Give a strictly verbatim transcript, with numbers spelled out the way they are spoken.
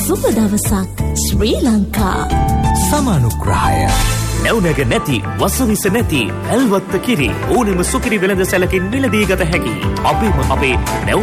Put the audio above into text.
සුබ දවසක් ශ්‍රී ලංකා. සමානුග්‍රහය නැවුනග නැති වසවිස නැති ඇල්වත්ත කිරි ඕනෙම සුකිරි වෙළඳ සැලකින් මිලදී ගත හැකි. අපේම අපේ නැව්